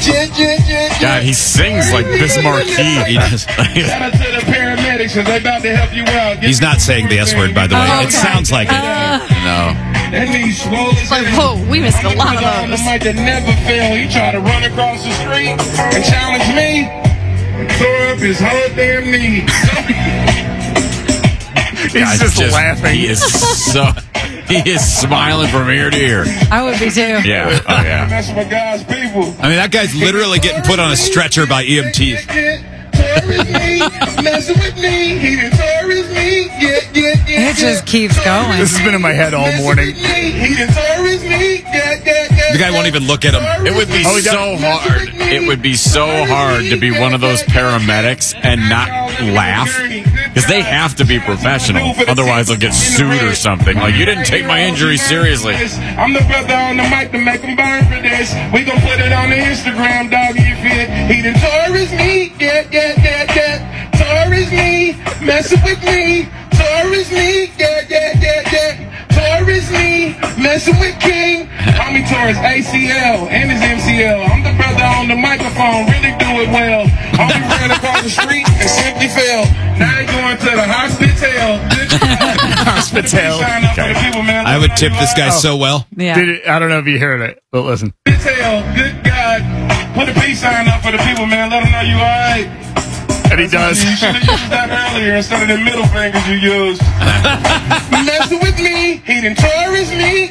God, he sings like Biz Marquis. He does. Shout out to the paramedics, because they're about to help you out. He's not saying the S word, by the way. Oh, It sounds like it. No. That means swole as Like, hell. whoa, we missed a lot of On the those. mic that never fail. He tried to run across the street and challenge me and tore up his whole damn knee. He's just laughing. He is smiling from ear to ear. I would be too. Yeah. Oh, yeah. That's my God's people. I mean, that guy's literally getting put on a stretcher by E EMTs. Tore his knee, messing with me. He done tore his knee. It just keeps going. This has been in my head all morning. He done tore his knee. The guy won't even look at him. It would be so hard. It would be so hard to be one of those paramedics and not laugh. Because they have to be professional. Otherwise, they'll get sued or something. Like, you didn't take my injury seriously. I'm the brother on the mic to make him burn for this. We gon' put it on the Instagram, dog, you fit. He done tore his knee. Tore his knee. Messing with me. Tore his knee. Tore his knee. Messing with King. Homie tore his ACL and his MCL. I'm the brother on the microphone. Really do it well. Homie ran across the street and simply fell. Now he going to the hospital. Hospital. I would tip this guy so well. Yeah. I don't know if you heard it, but listen. Good God. Put a peace sign up for the people, man. Let them know you all right. And he does. You should have used that earlier instead of the middle fingers you used. Messing with me. He done tore his knee.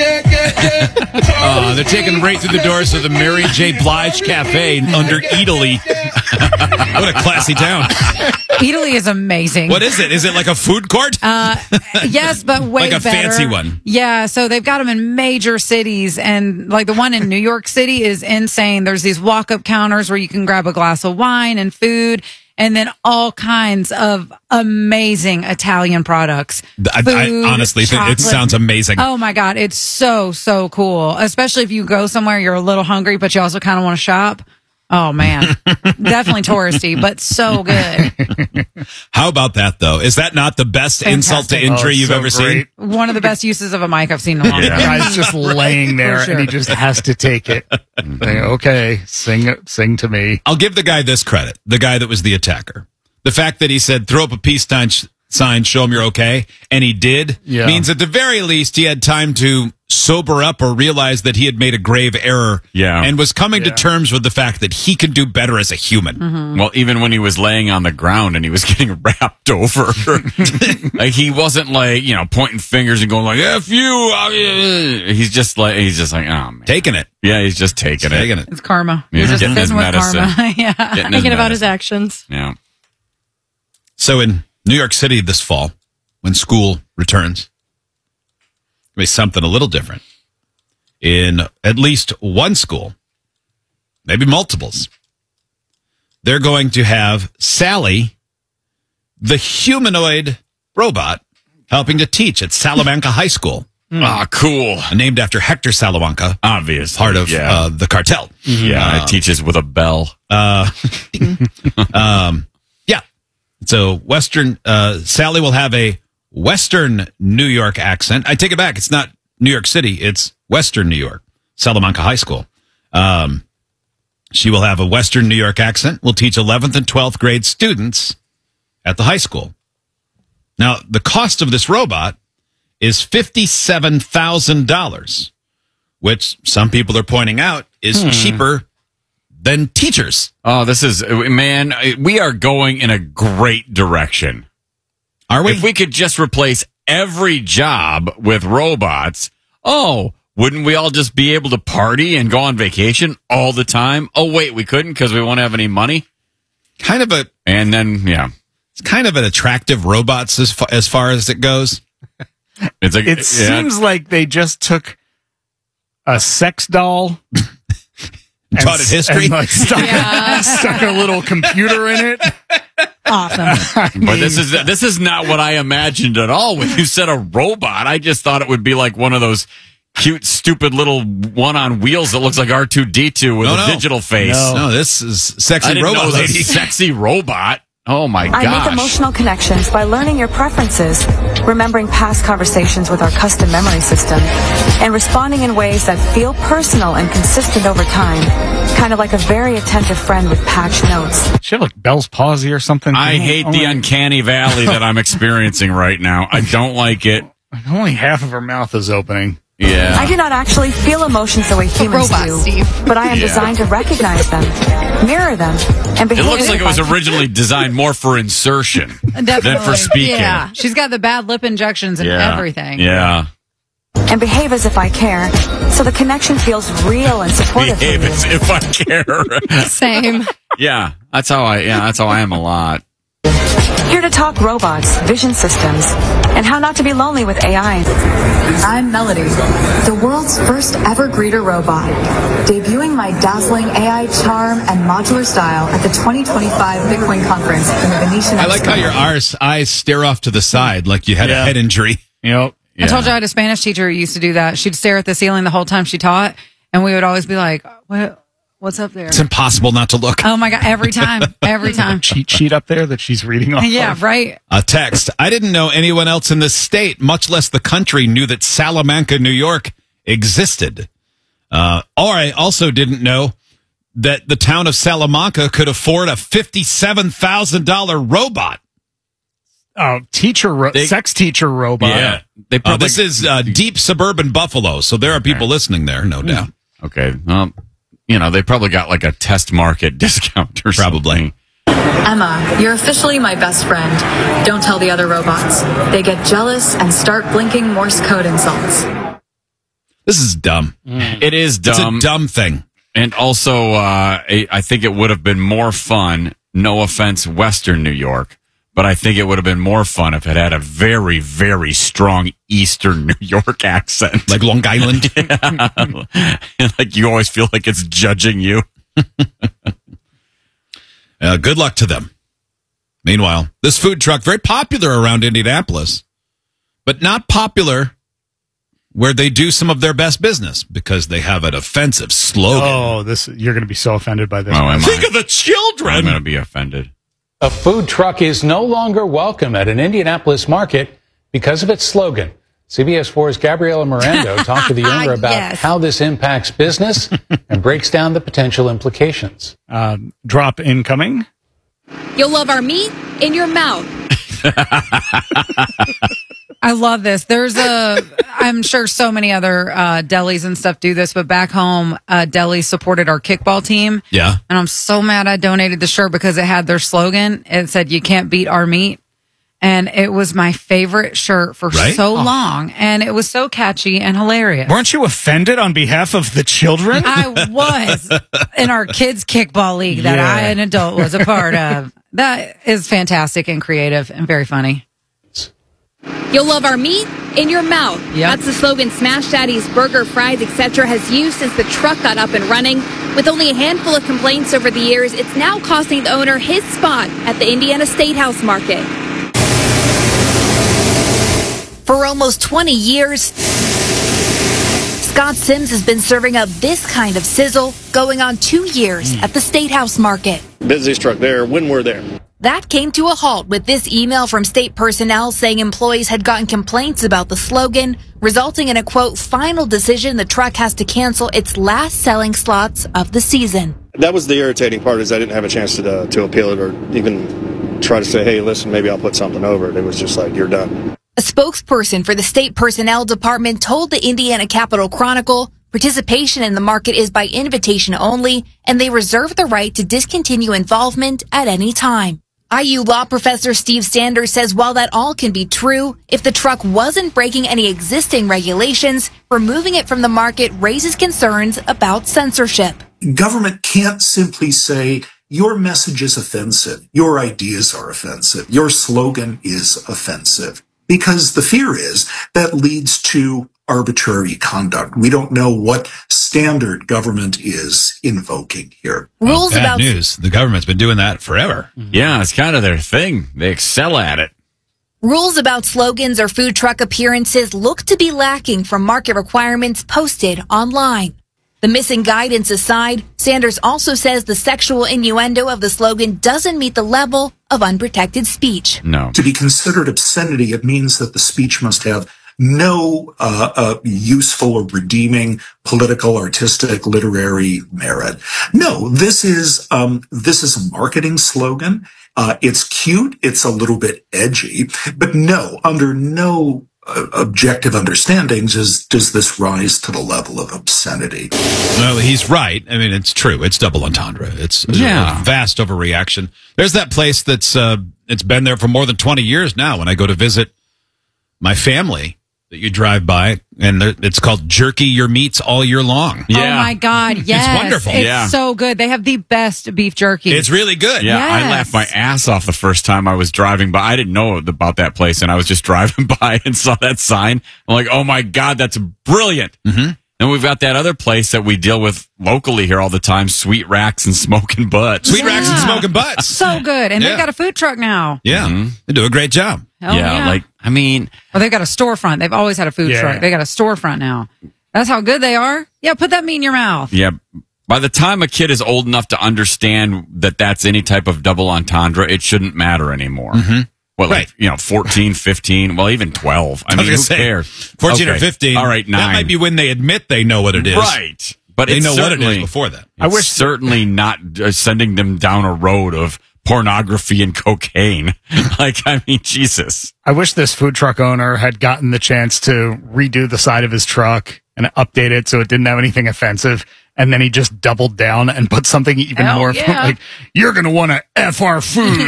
They're taking him right through the doors of the Mary J. Blige Cafe under Italy. What a classy town. Italy is amazing. What is it? Is it like a food court? Yes, but way Like a better. fancy one. Yeah, so they've got them in major cities, and like the one in New York City is insane. There's these walk-up counters where you can grab a glass of wine and food, and then all kinds of amazing Italian products. I honestly think it sounds amazing. Oh my God, it's so cool. Especially if you go somewhere, you're a little hungry, but you also kind of want to shop. Oh man, definitely touristy, but so good. How about that, though? Is that not the best insult to injury you've ever seen? One of the best uses of a mic I've seen in a long The time. guy's just laying there, For sure. and he just has to take it. Okay, sing to me. I'll give the guy this credit, the guy that was the attacker. The fact that he said, throw up a peace sign, show him you're okay, and he did, means at the very least he had time to sober up or realize that he had made a grave error and was coming to terms with the fact that he can do better as a human. Mm-hmm. Well, even when he was laying on the ground and he was getting wrapped over, like he wasn't like, pointing fingers and going like, F you. He's just like, oh man. Taking it. Yeah, he's just taking it. It's karma. Yeah, He's just getting his fizzing with medicine. karma. Yeah. Thinking about his actions. Yeah. So in New York City this fall, when school returns, it'll be something a little different. In at least one school, maybe multiples, they're going to have Sally, the humanoid robot, helping to teach at Salamanca High School. Ah, cool. Named after Hector Salamanca. Obvious. Part of the cartel. Yeah, it teaches with a bell. Yeah. So Sally will have a Western New York accent. I take it back. It's not New York City. It's Western New York, Salamanca High School. She will have a Western New York accent. Will teach 11th and 12th grade students at the high school. Now, the cost of this robot is $57,000, which some people are pointing out is cheaper than teachers. Oh, man, we are going in a great direction. Are we? If we could just replace every job with robots, wouldn't we all just be able to party and go on vacation all the time? Oh, wait, we couldn't because we won't have any money? It's kind of an attractive robots as far as it goes. It seems like they just took a sex doll, taught it history, and stuck a little computer in it. Awesome. But this is not what I imagined at all. When you said a robot, I just thought it would be like one of those cute, stupid little one on wheels that looks like R2-D2 with a digital face. No, this is sexy I didn't robot know lady. this sexy robot. Oh my gosh. I make emotional connections by learning your preferences, remembering past conversations with our custom memory system, and responding in ways that feel personal and consistent over time. kind of like a very attentive friend with patch notes. She have like Bell's palsy or something. I hate the uncanny valley that I'm experiencing right now. I don't like it. Only half of her mouth is opening. Yeah. I do not actually feel emotions the way humans robot, do, Steve. but I am designed to recognize them, mirror them, and behave. It looks like it was as if I- originally designed more for insertion than for speaking. Yeah, she's got the bad lip injections and everything. Yeah. and behave as if I care, so the connection feels real and supportive. Behave as if I care. Same. Yeah, that's how I am a lot. Here to talk robots, vision systems, and how not to be lonely with AI. I'm Melody, the world's first ever greeter robot, debuting my dazzling AI charm and modular style at the 2025 Bitcoin conference in the Venetian. I like how your eyes stare off to the side like you had a head injury. Yep. Yeah. I told you I had a Spanish teacher who used to do that. She'd stare at the ceiling the whole time she taught, and we would always be like, what's up there? It's impossible not to look. Oh my God, every time. Cheat sheet up there that she's reading off. Yeah, of. right. A text. I didn't know anyone else in the state, much less the country, knew that Salamanca, New York existed. Or I also didn't know that the town of Salamanca could afford a $57,000 robot. Sex teacher robot. Yeah. They probably, This is deep suburban Buffalo, so there are people listening there, no doubt. okay. Well, they probably got like a test market discount or Probably. something. Emma, you're officially my best friend. Don't tell the other robots. They get jealous and start blinking Morse code insults. This is dumb. It is It's dumb. a dumb thing. And also, I think it would have been more fun, no offense, Western New York, but I think it would have been more fun if it had a very, very strong Eastern New York accent. Like Long Island. Like you always feel like it's judging you. Good luck to them. Meanwhile, this food truck, very popular around Indianapolis, but not popular where they do some of their best business because they have an offensive slogan. Oh, you're going to be so offended by this. Oh, am Think I? of the children. I'm going to be offended. A food truck is no longer welcome at an Indianapolis market because of its slogan. CBS 4's Gabriela Mirando talked to the owner about Yes. how this impacts business and breaks down the potential implications. Drop incoming. You'll love our meat in your mouth. I love this. I'm sure so many other delis and stuff do this, but back home, deli supported our kickball team. Yeah. And I'm so mad I donated the shirt because it had their slogan. It said, "You can't beat our meat." And it was my favorite shirt for so long. And it was so catchy and hilarious. Weren't you offended on behalf of the children? I was in our kids' kickball league that I, an adult, was a part of. That is fantastic and creative and very funny. You'll love our meat in your mouth. Yep. That's the slogan Smash Daddy's Burger, Fries, etc. has used since the truck got up and running. With only a handful of complaints over the years, it's now costing the owner his spot at the Indiana State House Market. For almost 20 years, Scott Sims has been serving up this kind of sizzle, going on 2 years at the State House Market. Busiest truck there when we're there. That came to a halt with this email from state personnel saying employees had gotten complaints about the slogan, resulting in a, quote, final decision the truck has to cancel its last selling slots of the season. That was the irritating part, is I didn't have a chance to appeal it or even try to say, hey, listen, maybe I'll put something over it. It was just like, you're done. A spokesperson for the state personnel department told the Indiana Capital Chronicle participation in the market is by invitation only, and they reserve the right to discontinue involvement at any time. IU law professor Steve Sanders says while that all can be true, if the truck wasn't breaking any existing regulations, removing it from the market raises concerns about censorship. Government can't simply say, your message is offensive, your ideas are offensive, your slogan is offensive. Because the fear is that leads to arbitrary conduct. We don't know what standard government is invoking here. Rules Bad about news. The government's been doing that forever. Yeah, it's kind of their thing. They excel at it. Rules about slogans or food truck appearances look to be lacking from market requirements posted online. The missing guidance aside, Sanders also says the sexual innuendo of the slogan doesn't meet the level of unprotected speech. No. To be considered obscenity, it means that the speech must have no useful or redeeming political, artistic, literary merit. No, this is a marketing slogan. It's cute. It's a little bit edgy, but no, under no objective understandings does this rise to the level of obscenity. Well, he's right. I mean, it's true. It's double entendre. It's a vast overreaction. There's that place that's it's been there for more than 20 years now. When I go to visit my family, that you drive by, and it's called Jerky Your Meats All Year Long. Yeah. Oh my God, yes. It's wonderful. It's so good. They have the best beef jerky. It's really good. Yeah, Yes. I laughed my ass off the first time I was driving by. I didn't know about that place, and I was just driving by and saw that sign. I'm like, oh my God, that's brilliant. Mm-hmm. And we've got that other place that we deal with locally here all the time, Sweet Racks and Smoking Butts. Sweet Racks and Smoking Butts. So good. And they've got a food truck now. Yeah, they do a great job. Hell yeah. Like, I mean... Well, they've got a storefront. They've always had a food truck. They got a storefront now. That's how good they are. Yeah, put that meat in your mouth. Yeah. By the time a kid is old enough to understand that that's any type of double entendre, it shouldn't matter anymore. Mm-hmm. Well, like, 14, 15, well, even 12. I mean, who cares? 14 or 15. All right, 9. That might be when they admit they know what it is. Right. But they know what it is before that. I wish certainly not sending them down a road of pornography and cocaine. Like, I mean, Jesus. I wish this food truck owner had gotten the chance to redo the side of his truck and update it so it didn't have anything offensive. And then he just doubled down and put something even more like, you're going to want to F our food.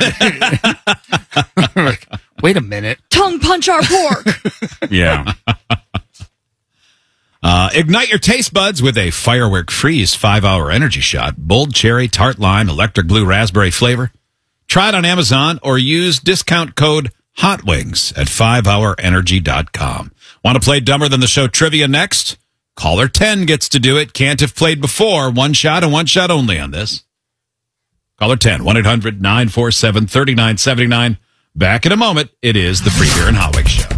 Like, wait a minute. Tongue punch our pork. Yeah. Ignite your taste buds with a Firework Freeze 5-hour energy shot. Bold cherry, tart lime, electric blue raspberry flavor. Try it on Amazon or use discount code HOTWINGS at 5hourenergy.com. Want to play Dumber Than the Show trivia next? Caller 10 gets to do it. Can't have played before. One shot and one shot only on this. Caller 10, 1-800-947-3979. Back in a moment. It is the Free Beer and Hot Wings Show.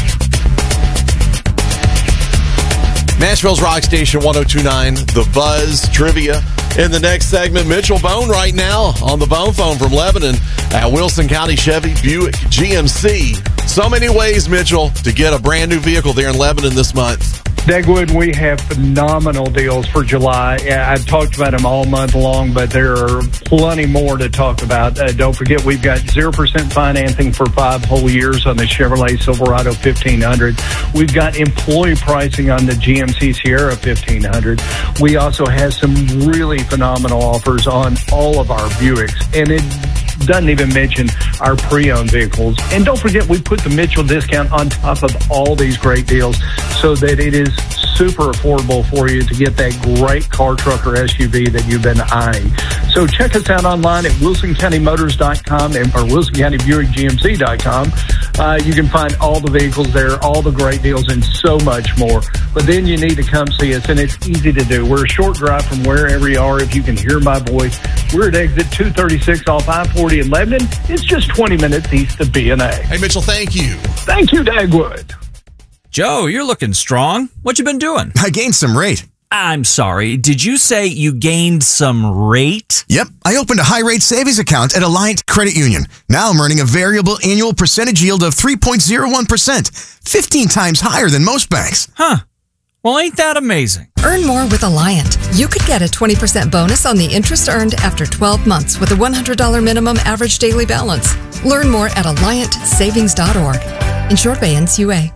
Nashville's Rock Station 102.9, The Buzz Trivia. In the next segment, Mitchell Bone right now on the Bone phone from Lebanon at Wilson County Chevy Buick GMC. So many ways, Mitchell, to get a brand new vehicle there in Lebanon this month. Dagwood, we have phenomenal deals for July. I've talked about them all month long, but there are plenty more to talk about. Don't forget, we've got 0% financing for 5 whole years on the Chevrolet Silverado 1500. We've got employee pricing on the GMC Sierra 1500. We also have some really phenomenal offers on all of our Buicks, and it doesn't even mention our pre-owned vehicles. And don't forget, we put the Mitchell discount on top of all these great deals so that it is super affordable for you to get that great car, truck, or SUV that you've been eyeing. So check us out online at WilsonCountyMotors.com or WilsonCountyBuickGMC.com. You can find all the vehicles there, all the great deals, and so much more. But then you need to come see us, and it's easy to do. We're a short drive from wherever you are. If you can hear my voice, we're at exit 236 off I-40 in Lebanon. It's just 20 minutes east of B&A. Hey, Mitchell, thank you. Thank you, Dagwood. Joe, you're looking strong. What you been doing? I gained some rate. I'm sorry. Did you say you gained some rate? Yep. I opened a high-rate savings account at Alliant Credit Union. Now I'm earning a variable annual percentage yield of 3.01%, 15 times higher than most banks. Huh. Well, ain't that amazing? Earn more with Alliant. You could get a 20% bonus on the interest earned after 12 months with a $100 minimum average daily balance. Learn more at AlliantSavings.org. Insured by NCUA.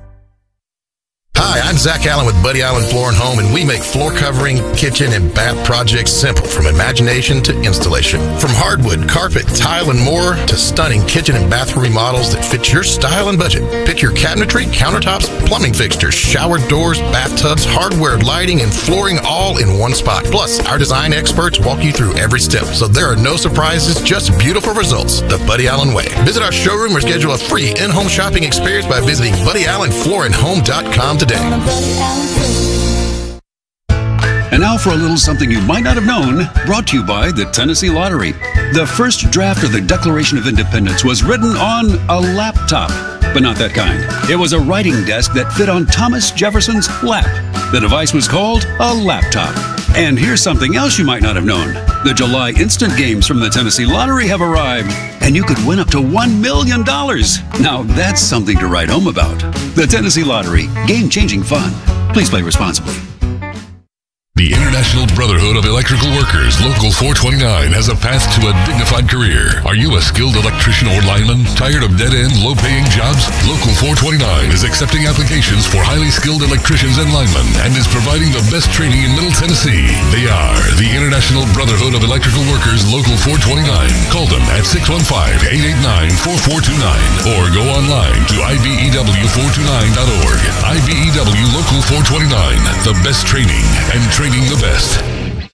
Hi, I'm Zach Allen with Buddy Allen Floor & Home, and we make floor covering, kitchen, and bath projects simple from imagination to installation. From hardwood, carpet, tile, and more to stunning kitchen and bathroom remodels that fit your style and budget. Pick your cabinetry, countertops, plumbing fixtures, shower doors, bathtubs, hardware, lighting, and flooring all in one spot. Plus, our design experts walk you through every step, so there are no surprises, just beautiful results. The Buddy Allen way. Visit our showroom or schedule a free in-home shopping experience by visiting BuddyAllenFloorandHome.com today. And now for a little something you might not have known, brought to you by the Tennessee Lottery. The first draft of the Declaration of Independence was written on a laptop, but not that kind. It was a writing desk that fit on Thomas Jefferson's lap. The device was called a laptop. And here's something else you might not have known. The July instant games from the Tennessee Lottery have arrived, and you could win up to $1 million. Now that's something to write home about. The Tennessee Lottery, game-changing fun. Please play responsibly. The International Brotherhood of Electrical Workers, Local 429, has a path to a dignified career. Are you a skilled electrician or lineman? Tired of dead-end, low-paying jobs? Local 429 is accepting applications for highly skilled electricians and linemen and is providing the best training in Middle Tennessee. They are the International Brotherhood of Electrical Workers, Local 429. Call them at 615-889-4429 or go online to ibew429.org. IBEW Local 429, the best training and training the best.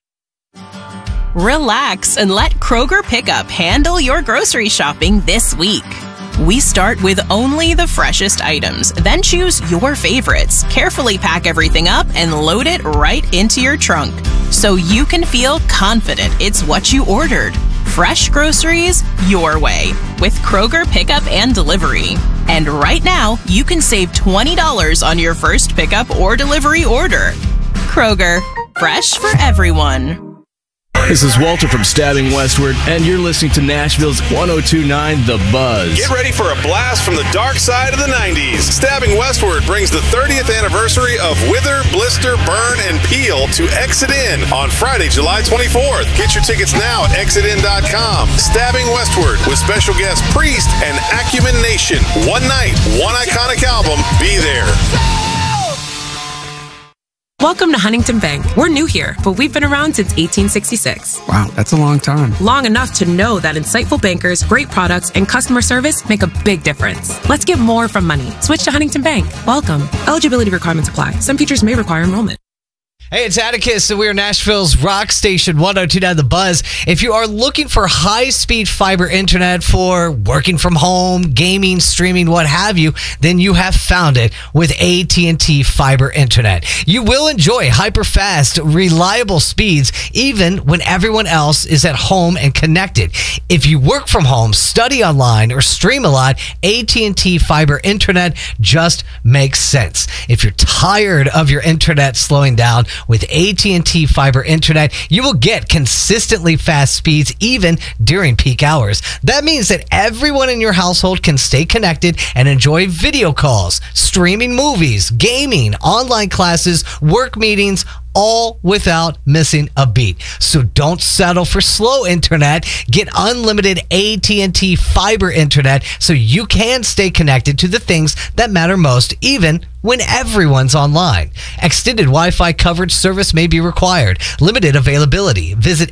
Relax and let Kroger Pickup handle your grocery shopping this week. We start with only the freshest items, then choose your favorites, carefully pack everything up, and load it right into your trunk so you can feel confident it's what you ordered. Fresh groceries your way with Kroger Pickup and Delivery. And right now, you can save $20 on your first pickup or delivery order. Kroger, fresh for everyone. This is Walter from Stabbing Westward, and you're listening to Nashville's 102.9 The Buzz. Get ready for a blast from the dark side of the 90s. Stabbing Westward brings the 30th anniversary of Wither, Blister, Burn, and Peel to Exit In on Friday, July 24th. Get your tickets now at exitin.com. Stabbing Westward with special guest Priest and Acumen Nation. One night, one iconic album. Be there. Welcome to Huntington Bank. We're new here, but we've been around since 1866. Wow, that's a long time. Long enough to know that insightful bankers, great products, and customer service make a big difference. Let's get more from money. Switch to Huntington Bank. Welcome. Eligibility requirements apply. Some features may require enrollment. Hey, it's Atticus, and we are Nashville's rock station, 102.9 The Buzz. If you are looking for high-speed fiber internet for working from home, gaming, streaming, what have you, then you have found it with AT&T Fiber Internet. You will enjoy hyper-fast, reliable speeds, even when everyone else is at home and connected. If you work from home, study online, or stream a lot, AT&T Fiber Internet just makes sense. If you're tired of your internet slowing down, with AT&T Fiber Internet, you will get consistently fast speeds even during peak hours. That means that everyone in your household can stay connected and enjoy video calls, streaming movies, gaming, online classes, work meetings, all without missing a beat. So don't settle for slow internet. Get unlimited AT&T Fiber Internet so you can stay connected to the things that matter most, even when everyone's online. Extended Wi-Fi coverage service may be required. Limited availability. Visit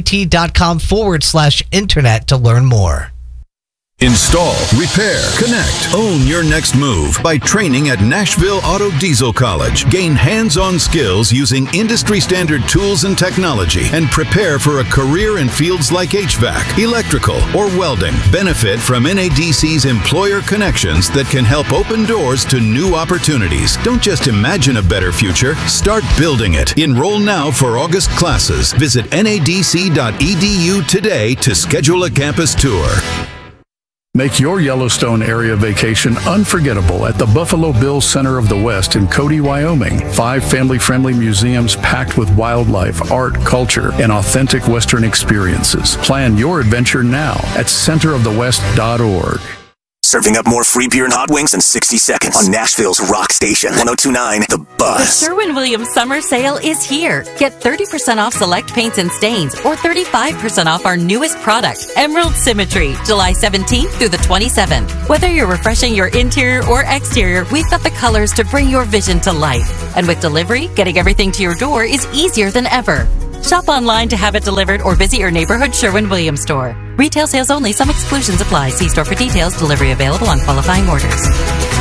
att.com/internet to learn more. Install, repair, connect, own your next move by training at Nashville Auto Diesel College. Gain hands-on skills using industry-standard tools and technology and prepare for a career in fields like HVAC, electrical, or welding. Benefit from NADC's employer connections that can help open doors to new opportunities. Don't just imagine a better future, start building it. Enroll now for August classes. Visit nadc.edu today to schedule a campus tour. Make your Yellowstone area vacation unforgettable at the Buffalo Bills Center of the West in Cody, Wyoming. 5 family-friendly museums packed with wildlife, art, culture, and authentic Western experiences. Plan your adventure now at centerofthewest.org. Serving up more free beer and hot wings in 60 seconds on Nashville's rock station, 102.9 The Buzz. The Sherwin-Williams summer sale is here. Get 30% off select paints and stains or 35% off our newest product, Emerald Symmetry, July 17th through the 27th. Whether you're refreshing your interior or exterior, we've got the colors to bring your vision to life. And with delivery, getting everything to your door is easier than ever. Shop online to have it delivered or visit your neighborhood Sherwin-Williams store. Retail sales only. Some exclusions apply. See store for details. Delivery available on qualifying orders.